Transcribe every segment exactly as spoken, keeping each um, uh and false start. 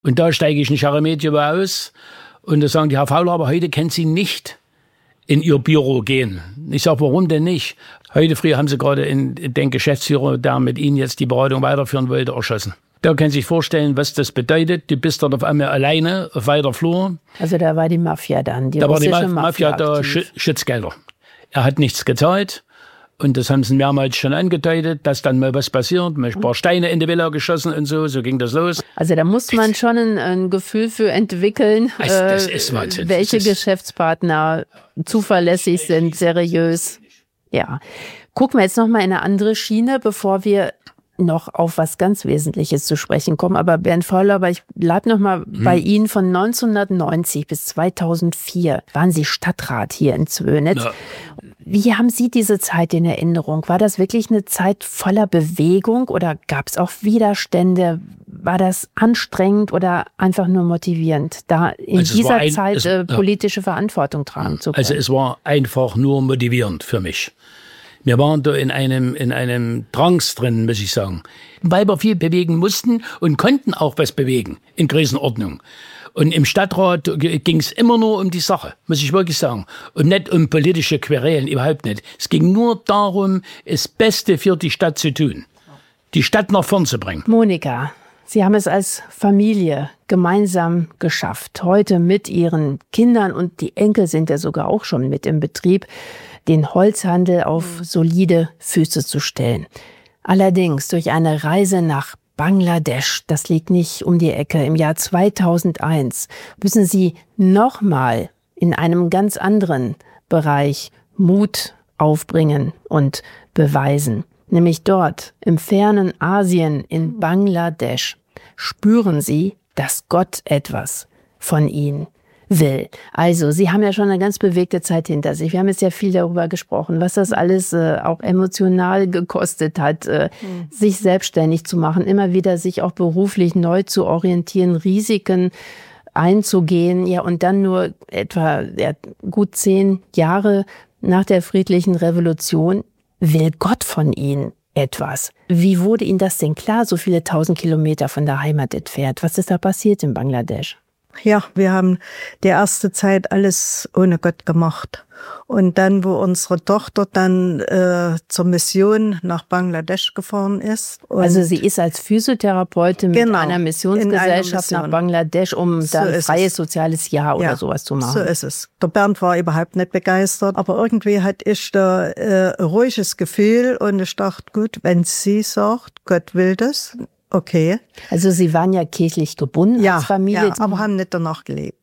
Und da steige ich in Scheremetjewo aus und da sagen die, Herr Fauler, aber heute können Sie nicht in Ihr Büro gehen. Ich sage, warum denn nicht? Heute früh haben Sie gerade in, den Geschäftsführer, der mit Ihnen jetzt die Beratung weiterführen wollte, erschossen. Da können Sie sich vorstellen, was das bedeutet. Du bist dort auf einmal alleine auf weiter Flur. Also da war die Mafia dann, die da russische war die Ma Mafia, Mafia da Sch Schutzgelder. Er hat nichts gezahlt. Und das haben sie mehrmals schon angedeutet, dass dann mal was passiert. Ein paar Steine in die Villa geschossen und so, so ging das los. Also da musste man schon ein, ein Gefühl für entwickeln, das, das ist Wahnsinn. welche das ist Geschäftspartner zuverlässig sind, seriös. Ja, gucken wir jetzt noch mal in eine andere Schiene, bevor wir noch auf was ganz Wesentliches zu sprechen kommen. Aber Bernd Fauler, aber ich bleibe noch mal hm. bei Ihnen. Von neunzehnhundertneunzig bis zweitausendvier waren Sie Stadtrat hier in Zwönitz. Na. Wie haben Sie diese Zeit in Erinnerung? War das wirklich eine Zeit voller Bewegung oder gab es auch Widerstände? War das anstrengend oder einfach nur motivierend, da in also dieser ein, Zeit es, äh, politische ja. Verantwortung tragen zu können? Also es war einfach nur motivierend für mich. Wir waren da in einem, in einem Trance drin, muss ich sagen. Weil wir viel bewegen mussten und konnten auch was bewegen, in Größenordnung. Und im Stadtrat ging es immer nur um die Sache, muss ich wirklich sagen. Und nicht um politische Querelen, überhaupt nicht. Es ging nur darum, das Beste für die Stadt zu tun. Die Stadt nach vorn zu bringen. Monika, Sie haben es als Familie gemeinsam geschafft, heute mit Ihren Kindern, und die Enkel sind ja sogar auch schon mit im Betrieb, den Holzhandel auf solide Füße zu stellen. Allerdings durch eine Reise nach Bangladesch, das liegt nicht um die Ecke, im Jahr zweitausendeins, müssen Sie nochmal in einem ganz anderen Bereich Mut aufbringen und beweisen. Nämlich dort, im fernen Asien, in Bangladesch, spüren Sie, dass Gott etwas von Ihnen will. Also, Sie haben ja schon eine ganz bewegte Zeit hinter sich. Wir haben jetzt ja viel darüber gesprochen, was das alles äh, auch emotional gekostet hat, äh, mhm. sich selbstständig zu machen, immer wieder sich auch beruflich neu zu orientieren, Risiken einzugehen. Ja, und dann nur etwa ja, gut zehn Jahre nach der friedlichen Revolution will Gott von Ihnen etwas. Wie wurde Ihnen das denn klar, so viele tausend Kilometer von der Heimat entfernt? Was ist da passiert in Bangladesch? Ja, wir haben die erste Zeit alles ohne Gott gemacht. Und dann, wo unsere Tochter dann äh, zur Mission nach Bangladesch gefahren ist. Und also sie ist als Physiotherapeutin genau, mit einer Missionsgesellschaft einer Mission. Nach Bangladesch, um so dann freies es. soziales Jahr oder ja, sowas zu machen. So ist es. Der Bernd war überhaupt nicht begeistert, aber irgendwie hatte ich da äh, ein ruhiges Gefühl und ich dachte, gut, wenn sie sagt, Gott will das, okay. Also Sie waren ja kirchlich gebunden ja, als Familie. Ja, aber haben nicht danach gelebt.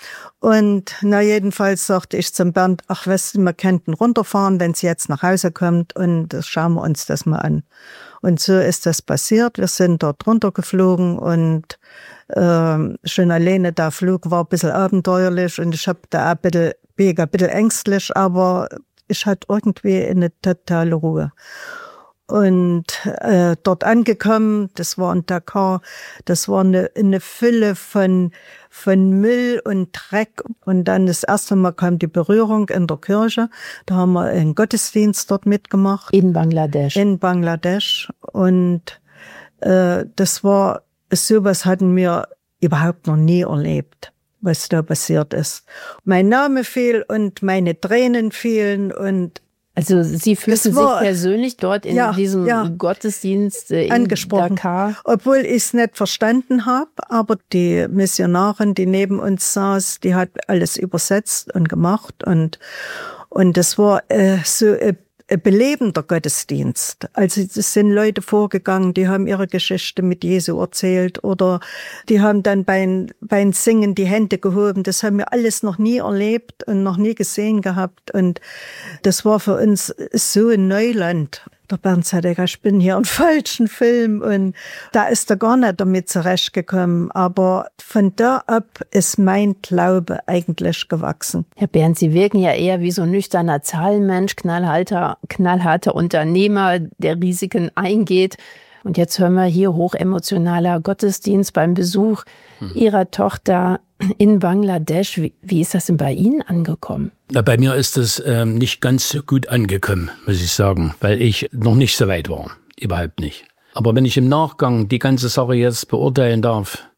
Und na jedenfalls sagte ich zum Bernd, ach weißt du, wir könnten runterfahren, wenn sie jetzt nach Hause kommt, und das schauen wir uns das mal an. Und so ist das passiert. Wir sind dort runtergeflogen und äh, schon alleine der Flug war ein bisschen abenteuerlich und ich habe da ein bisschen, bin ein bisschen ängstlich, aber ich hatte irgendwie eine totale Ruhe. Und äh, dort angekommen, das war in Dakar, das war eine, eine Fülle von, von Müll und Dreck. Und dann das erste Mal kam die Berührung in der Kirche. Da haben wir einen Gottesdienst dort mitgemacht. In Bangladesch. In Bangladesch. Und äh, das war, sowas hatten wir überhaupt noch nie erlebt, was da passiert ist. Mein Name fiel und meine Tränen fielen und also Sie fühlten sich persönlich dort in ja, diesem ja, Gottesdienst in angesprochen. Dakar? Obwohl ich es nicht verstanden habe, aber die Missionarin, die neben uns saß, die hat alles übersetzt und gemacht. Und und das war äh, so ein, ein belebender Gottesdienst. Also es sind Leute vorgegangen, die haben ihre Geschichte mit Jesu erzählt oder die haben dann beim, beim Singen die Hände gehoben. Das haben wir alles noch nie erlebt und noch nie gesehen gehabt. Und das war für uns so ein Neuland. Der Bernd sagte, ich bin hier im falschen Film und da ist er gar nicht damit zurechtgekommen. Aber von da ab ist mein Glaube eigentlich gewachsen. Herr Bernd, Sie wirken ja eher wie so ein nüchterner Zahlenmensch, knallharter, knallharter Unternehmer, der Risiken eingeht. Und jetzt hören wir hier hochemotionaler Gottesdienst beim Besuch hm. Ihrer Tochter in Bangladesch. Wie, wie ist das denn bei Ihnen angekommen? Na, bei mir ist das ähm, nicht ganz so gut angekommen, muss ich sagen, weil ich noch nicht so weit war. Überhaupt nicht. Aber wenn ich im Nachgang die ganze Sache jetzt beurteilen darf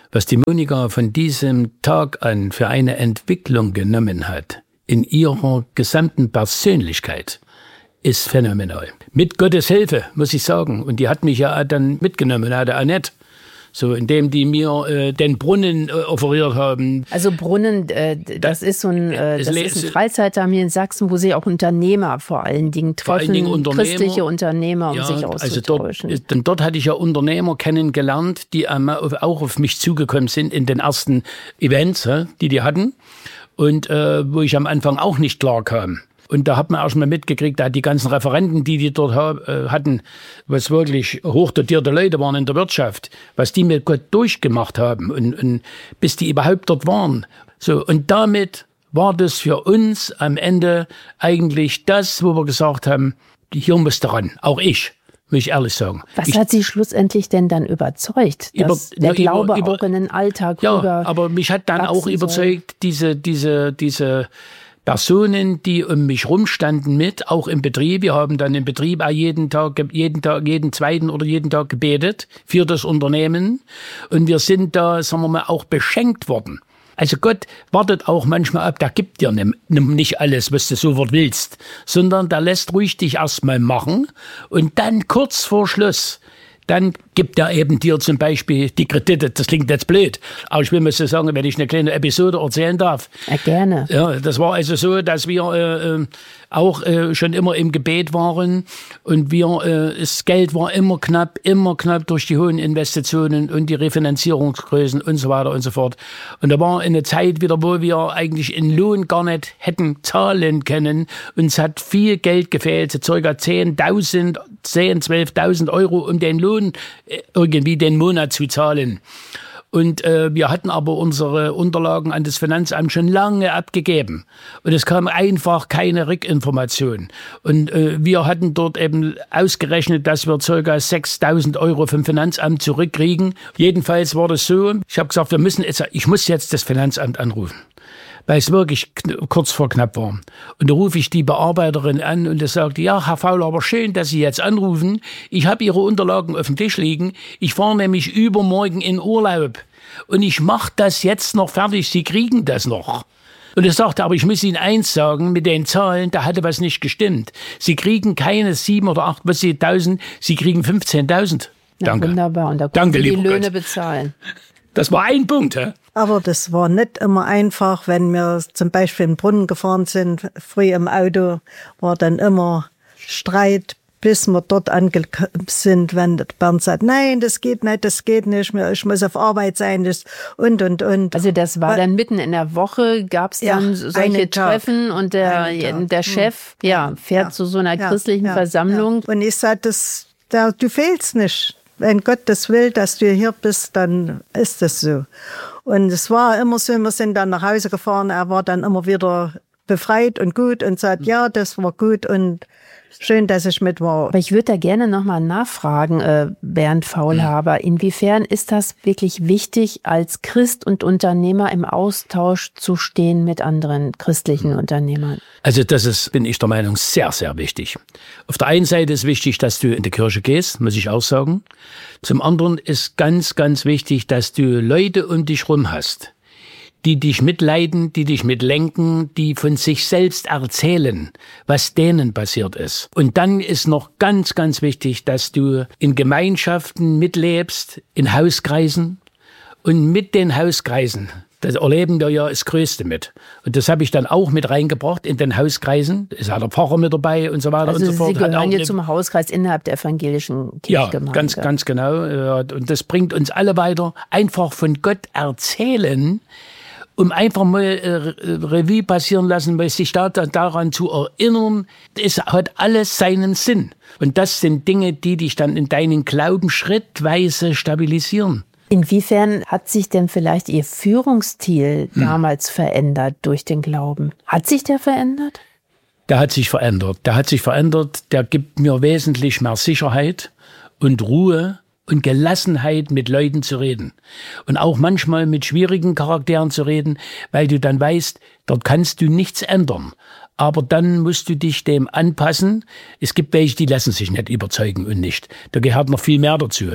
Was die Monika von diesem Tag an für eine Entwicklung genommen hat, in ihrer gesamten Persönlichkeit, ist phänomenal. Mit Gottes Hilfe, muss ich sagen. Und die hat mich ja dann mitgenommen, hat er Annette. So, indem die mir äh, den Brunnen äh, offeriert haben. Also Brunnen, äh, das ist so ein, äh, das ist ein Freizeitheim hier in Sachsen, wo sich auch Unternehmer vor allen Dingen treffen, vor allen Dingen Unternehmer, christliche Unternehmer, um ja, sich auszutauschen. Also dort, dort hatte ich ja Unternehmer kennengelernt, die auch auf mich zugekommen sind in den ersten Events, die die hatten. Und äh, wo ich am Anfang auch nicht klar kam. Und da hat man auch schon mal mitgekriegt, da die ganzen Referenten, die die dort ha- hatten, was wirklich hochdotierte Leute waren in der Wirtschaft, was die mit Gott durchgemacht haben und, und bis die überhaupt dort waren. So, und damit war das für uns am Ende eigentlich das, wo wir gesagt haben, hier musst du ran, auch ich. Muss ich ehrlich sagen. Was ich, hat Sie schlussendlich denn dann überzeugt, dass über, der na, Glaube über, auch in den Alltag ja, rüber aber mich hat dann auch überzeugt, diese, diese, diese Personen, die um mich rumstanden mit, auch im Betrieb. Wir haben dann im Betrieb auch jeden Tag, jeden Tag, jeden zweiten oder jeden Tag gebetet für das Unternehmen. Und wir sind da, sagen wir mal, auch beschenkt worden. Also Gott wartet auch manchmal ab, der gibt dir nicht alles, was du sofort willst, sondern der lässt ruhig dich erstmal machen und dann kurz vor Schluss, dann gibt er eben dir zum Beispiel die Kredite. Das klingt jetzt blöd, aber ich will mal so sagen, wenn ich eine kleine Episode erzählen darf. Ja, gerne. Ja, das war also so, dass wir äh, auch äh, schon immer im Gebet waren und wir, äh, das Geld war immer knapp, immer knapp durch die hohen Investitionen und die Refinanzierungsgrößen und so weiter und so fort. Und da war eine Zeit wieder, wo wir eigentlich in Lohn gar nicht hätten zahlen können. Uns hat viel Geld gefehlt, so circa zehntausend, zehn, zwölftausend Euro, um den Lohn äh, irgendwie den Monat zu zahlen. Und äh, wir hatten aber unsere Unterlagen an das Finanzamt schon lange abgegeben. Und es kam einfach keine Rückinformation. Und äh, wir hatten dort eben ausgerechnet, dass wir ca. sechstausend Euro vom Finanzamt zurückkriegen. Jedenfalls war das so, ich habe gesagt, wir müssen jetzt, ich muss jetzt das Finanzamt anrufen, weil es wirklich kurz vor knapp war. Und da rufe ich die Bearbeiterin an und die sagte, ja, Herr Fauler, aber schön, dass Sie jetzt anrufen. Ich habe Ihre Unterlagen auf dem Tisch liegen. Ich fahre nämlich übermorgen in Urlaub. Und ich mache das jetzt noch fertig. Sie kriegen das noch. Und er sagte, aber ich muss Ihnen eins sagen, mit den Zahlen, da hatte was nicht gestimmt. Sie kriegen keine sieben oder acht, was Sie, tausend, Sie kriegen fünfzehntausend. Ja, Danke. Wunderbar. Und da können Danke, Sie die lieber Löhne Gott. bezahlen. Das war ein Punkt, hä? Aber das war nicht immer einfach, wenn wir zum Beispiel in den Brunnen gefahren sind, früh im Auto, war dann immer Streit, bis wir dort angekommen sind, wenn der Bernd sagt, nein, das geht nicht, das geht nicht, ich muss auf Arbeit sein, das und, und, und. Also das war dann mitten in der Woche, gab es dann Ja, solche Treffen und der, der Chef ja, fährt Ja. zu so einer Ja, christlichen ja, Versammlung. Ja. Und ich sage, das, da, du fehlst nicht. Wenn Gott das will, dass du hier bist, dann ist das so. Und es war immer so, wir sind dann nach Hause gefahren, er war dann immer wieder befreit und gut und sagt, ja, das war gut und schön, dass ich mit war. Aber ich würde da gerne nochmal nachfragen, äh, Bernd Faulhaber, inwiefern ist das wirklich wichtig, als Christ und Unternehmer im Austausch zu stehen mit anderen christlichen Unternehmern? Also das ist, bin ich der Meinung, sehr, sehr wichtig. Auf der einen Seite ist wichtig, dass du in die Kirche gehst, muss ich auch sagen. Zum anderen ist ganz, ganz wichtig, dass du Leute um dich rum hast, die dich mitleiden, die dich mitlenken, die von sich selbst erzählen, was denen passiert ist. Und dann ist noch ganz, ganz wichtig, dass du in Gemeinschaften mitlebst, in Hauskreisen und mit den Hauskreisen. Das erleben wir ja das Größte mit. Und das habe ich dann auch mit reingebracht in den Hauskreisen. Es hat der Pfarrer mit dabei und so weiter Also und so fort. Sie gehören Hat auch hier eine, zum Hauskreis innerhalb der evangelischen Kirchgemeinde. Ja, ganz, ganz genau. Und das bringt uns alle weiter. Einfach von Gott erzählen, um einfach mal äh, Revue passieren lassen, weil sich da, daran zu erinnern, es hat alles seinen Sinn. Und das sind Dinge, die dich dann in deinen Glauben schrittweise stabilisieren. Inwiefern hat sich denn vielleicht Ihr Führungsstil hm. damals verändert durch den Glauben? Hat sich der verändert? Der hat sich verändert. Der hat sich verändert. Der gibt mir wesentlich mehr Sicherheit und Ruhe und Gelassenheit, mit Leuten zu reden. Und auch manchmal mit schwierigen Charakteren zu reden, weil du dann weißt, dort kannst du nichts ändern. Aber dann musst du dich dem anpassen. Es gibt welche, die lassen sich nicht überzeugen und nicht. Da gehört noch viel mehr dazu.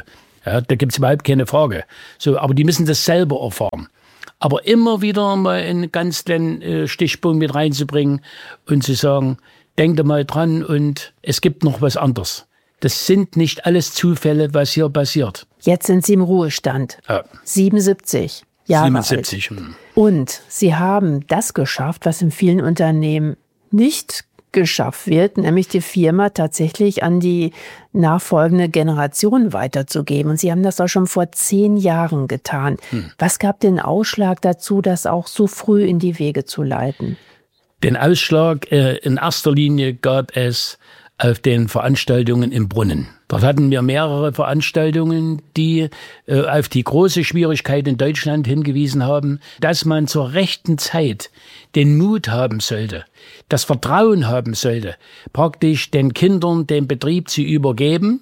Ja, da gibt's überhaupt keine Frage. So, aber die müssen das selber erfahren. Aber immer wieder mal einen ganz kleinen äh, Stichpunkt mit reinzubringen und zu sagen, denk da mal dran und es gibt noch was anderes. Das sind nicht alles Zufälle, was hier passiert. Jetzt sind Sie im Ruhestand. Ja. siebenundsiebzig Jahre siebenundsiebzig. alt. Und Sie haben das geschafft, was in vielen Unternehmen nicht geschafft wird, nämlich die Firma tatsächlich an die nachfolgende Generation weiterzugeben. Und Sie haben das auch schon vor zehn Jahren getan. Hm. Was gab den Ausschlag dazu, das auch so früh in die Wege zu leiten? Den Ausschlag äh, in erster Linie gab es auf den Veranstaltungen im Brunnen. Dort hatten wir mehrere Veranstaltungen, die äh, auf die große Schwierigkeit in Deutschland hingewiesen haben, dass man zur rechten Zeit den Mut haben sollte, das Vertrauen haben sollte, praktisch den Kindern den Betrieb zu übergeben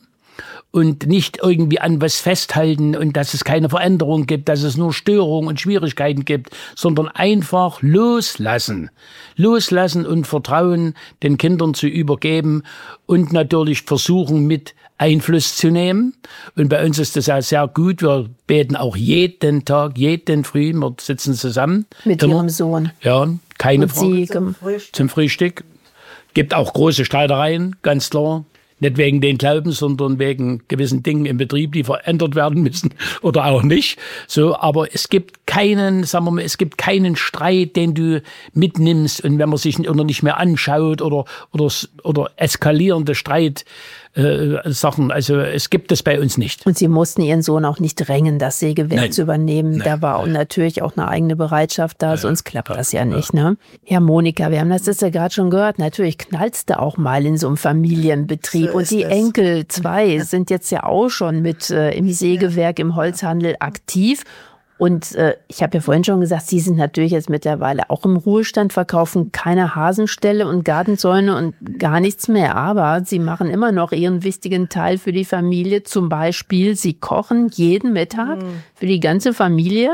und nicht irgendwie an was festhalten und dass es keine Veränderung gibt, dass es nur Störungen und Schwierigkeiten gibt, sondern einfach loslassen. Loslassen und Vertrauen den Kindern zu übergeben und natürlich versuchen, mit Einfluss zu nehmen. Und bei uns ist das auch sehr gut. Wir beten auch jeden Tag, jeden Früh. Wir sitzen zusammen. Mit immer. Ihrem Sohn. Ja, keine und Frage. Sie Zum Frühstück. Zum Frühstück. Gibt auch große Streitereien, ganz klar. Nicht wegen den Glauben, sondern wegen gewissen Dingen im Betrieb, die verändert werden müssen oder auch nicht. So, aber es gibt keinen, sagen wir mal, es gibt keinen Streit, den du mitnimmst und wenn man sich oder nicht mehr anschaut oder oder oder eskalierende Streit. Äh, Sachen, also es gibt es bei uns nicht. Und Sie mussten Ihren Sohn auch nicht drängen, das Sägewerk Nein. zu übernehmen. Nein. Da war Nein. natürlich auch eine eigene Bereitschaft da, ja, sonst klappt ja, das ja nicht. Ja. Ne? Ja, Monika, wir haben das jetzt ja gerade schon gehört, natürlich knallt's da auch mal in so einem Familienbetrieb. So und die das. Enkel, zwei, ja. sind jetzt ja auch schon mit äh, im Sägewerk, im Holzhandel aktiv. Und äh, ich habe ja vorhin schon gesagt, Sie sind natürlich jetzt mittlerweile auch im Ruhestand, verkaufen keine Hasenställe und Gartenzäune und gar nichts mehr. Aber Sie machen immer noch Ihren wichtigen Teil für die Familie. Zum Beispiel, Sie kochen jeden Mittag mhm. für die ganze Familie.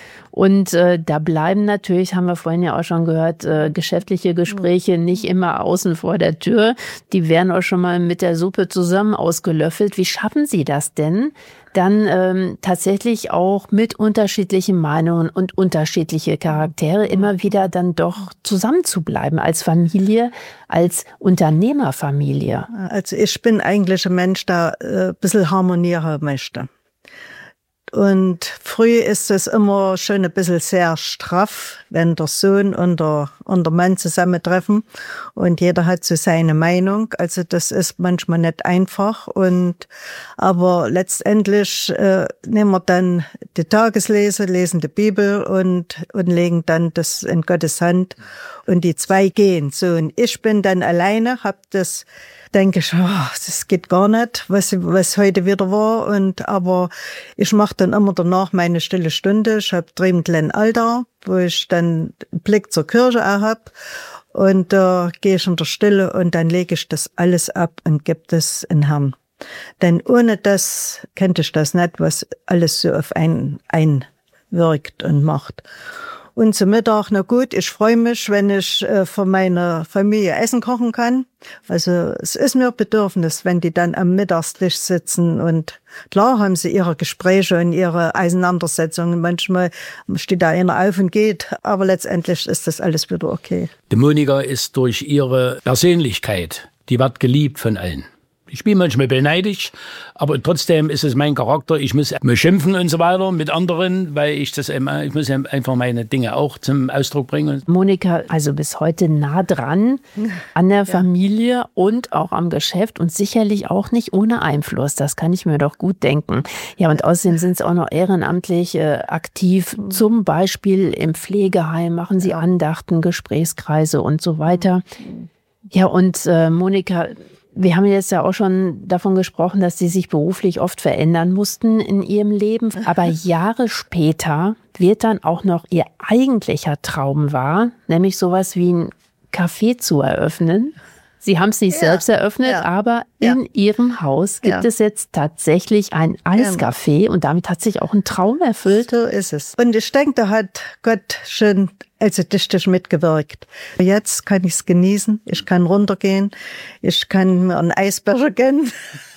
Und äh, da bleiben natürlich, haben wir vorhin ja auch schon gehört, äh, geschäftliche Gespräche nicht immer außen vor der Tür. Die werden auch schon mal mit der Suppe zusammen ausgelöffelt. Wie schaffen Sie das denn, dann ähm, tatsächlich auch mit unterschiedlichen Meinungen und unterschiedliche Charaktere immer wieder dann doch zusammenzubleiben als Familie, als Unternehmerfamilie? Also ich bin eigentlich ein Mensch, der äh, ein bisschen harmonieren möchte. Und früh ist es immer schon ein bisschen sehr straff, wenn der Sohn und der, und der Mann zusammentreffen und jeder hat so seine Meinung. Also das ist manchmal nicht einfach. Und aber letztendlich äh, nehmen wir dann die Tageslese, lesen die Bibel und und legen dann das in Gottes Hand und die zwei gehen. So und ich bin dann alleine, hab das denke ich, oh, das geht gar nicht, was, was heute wieder war. Und aber ich mache dann immer danach meine stille Stunde. Ich habe drei kleinen Alter, wo ich dann einen Blick zur Kirche auch hab. Und da äh, gehe ich in der Stille und dann lege ich das alles ab und gebe das in Herrn. Denn ohne das könnte ich das nicht, was alles so auf einen einwirkt und macht. Und zum Mittag, na gut, ich freue mich, wenn ich äh, für meine Familie Essen kochen kann. Also es ist mir Bedürfnis, wenn die dann am Mittagstisch sitzen. Und klar haben sie ihre Gespräche und ihre Auseinandersetzungen. Manchmal steht da einer auf und geht, aber letztendlich ist das alles wieder okay. Die Monika ist durch ihre Persönlichkeit, die wird geliebt von allen. Ich bin manchmal beneidig, aber trotzdem ist es mein Charakter. Ich muss mich schimpfen und so weiter mit anderen, weil ich das immer, ich muss einfach meine Dinge auch zum Ausdruck bringen. Monika, also bis heute nah dran an der Familie und auch am Geschäft und sicherlich auch nicht ohne Einfluss. Das kann ich mir doch gut denken. Ja, und außerdem sind Sie auch noch ehrenamtlich äh, aktiv. Zum Beispiel im Pflegeheim machen Sie Andachten, Gesprächskreise und so weiter. Ja, und äh, Monika, wir haben jetzt ja auch schon davon gesprochen, dass Sie sich beruflich oft verändern mussten in Ihrem Leben. Aber Jahre später wird dann auch noch Ihr eigentlicher Traum wahr, nämlich sowas wie ein Café zu eröffnen. Sie haben es nicht ja, selbst eröffnet, ja, aber in ja. Ihrem Haus gibt ja. es jetzt tatsächlich ein Eiscafé und damit hat sich auch ein Traum erfüllt. So ist es. Und ich denke, da hat Gott schon also dichtig mitgewirkt. Jetzt kann ich es genießen, ich kann runtergehen, ich kann mir einen Eisbecher gönnen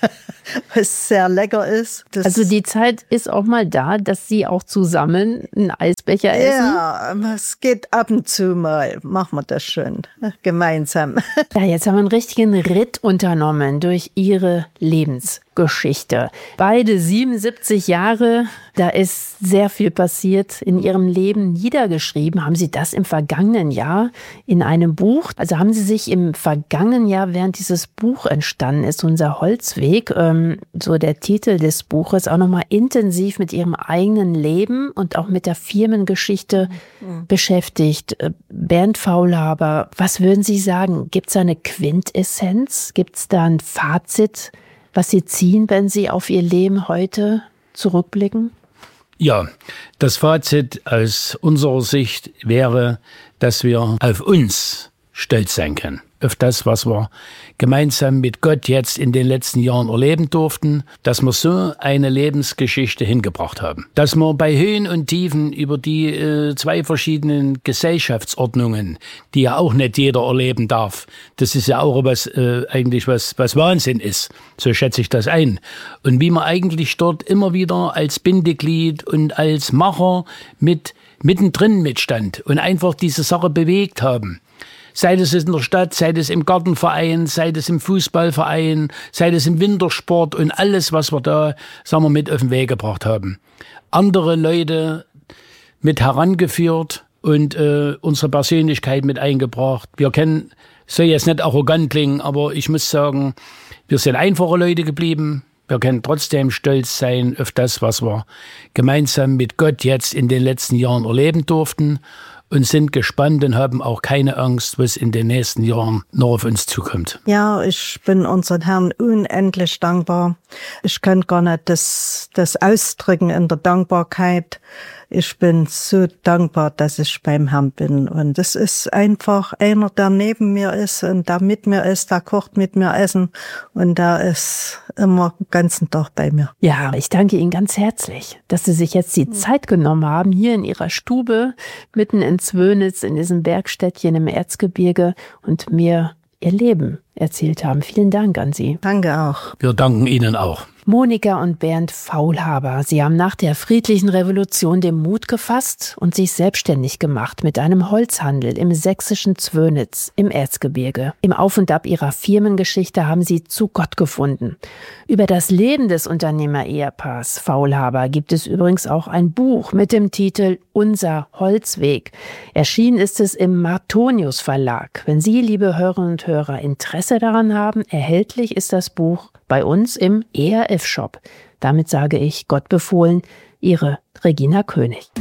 was sehr lecker ist. Das also die Zeit ist auch mal da, dass Sie auch zusammen einen Eisbecher essen? Ja, es geht ab und zu mal. Machen wir das schön, gemeinsam. Ja, jetzt haben wir einen richtigen Ritt unternommen durch Ihre Lebensgeschichte. Beide siebenundsiebzig Jahre, da ist sehr viel passiert in Ihrem Leben niedergeschrieben. Haben Sie das im vergangenen Jahr in einem Buch? Also haben Sie sich im vergangenen Jahr, während dieses Buch entstanden ist, unser Holzweg, ähm, so der Titel des Buches, auch nochmal intensiv mit Ihrem eigenen Leben und auch mit der Firmengeschichte mhm. beschäftigt? Bernd Faulhaber, was würden Sie sagen? Gibt es eine Quintessenz? Gibt es da ein Fazit, was Sie ziehen, wenn Sie auf Ihr Leben heute zurückblicken? Ja, das Fazit aus unserer Sicht wäre, dass wir auf uns stolz sein können. Auf das, was wir gemeinsam mit Gott jetzt in den letzten Jahren erleben durften, dass wir so eine Lebensgeschichte hingebracht haben. Dass wir bei Höhen und Tiefen über die äh, zwei verschiedenen Gesellschaftsordnungen, die ja auch nicht jeder erleben darf, das ist ja auch was äh, eigentlich was, was Wahnsinn ist. So schätze ich das ein. Und wie man eigentlich dort immer wieder als Bindeglied und als Macher mit mittendrin mitstand und einfach diese Sache bewegt haben. Sei es in der Stadt, sei es im Gartenverein, sei es im Fußballverein, sei es im Wintersport und alles, was wir da, sagen wir, mit auf den Weg gebracht haben. Andere Leute mit herangeführt und äh, unsere Persönlichkeit mit eingebracht. Wir kennen, soll jetzt nicht arrogant klingen, aber ich muss sagen, wir sind einfache Leute geblieben. Wir können trotzdem stolz sein auf das, was wir gemeinsam mit Gott jetzt in den letzten Jahren erleben durften. Und sind gespannt und haben auch keine Angst, was in den nächsten Jahren noch auf uns zukommt. Ja, ich bin unseren Herrn unendlich dankbar. Ich kann gar nicht das, das ausdrücken in der Dankbarkeit. Ich bin so dankbar, dass ich beim Herrn bin. Und es ist einfach einer, der neben mir ist und der mit mir ist, der kocht mit mir Essen und der ist immer den ganzen Tag bei mir. Ja, ich danke Ihnen ganz herzlich, dass Sie sich jetzt die Zeit genommen haben, hier in Ihrer Stube, mitten in Zwönitz, in diesem Bergstädtchen im Erzgebirge und mir Ihr Leben erzählt haben. Vielen Dank an Sie. Danke auch. Wir danken Ihnen auch. Monika und Bernd Faulhaber, sie haben nach der friedlichen Revolution den Mut gefasst und sich selbstständig gemacht mit einem Holzhandel im sächsischen Zwönitz im Erzgebirge. Im Auf und Ab ihrer Firmengeschichte haben sie zu Gott gefunden. Über das Leben des Unternehmer-Ehepaars Faulhaber gibt es übrigens auch ein Buch mit dem Titel Unser Holzweg. Erschienen ist es im Martonius Verlag. Wenn Sie, liebe Hörerinnen und Hörer, Interesse daran haben, erhältlich ist das Buch bei uns im E R F-Shop. Damit sage ich Gott befohlen, Ihre Regina König.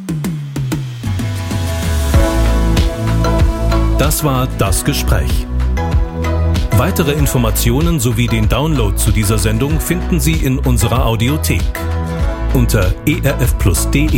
Das war das Gespräch. Weitere Informationen sowie den Download zu dieser Sendung finden Sie in unserer Audiothek unter e r f plus punkt d e.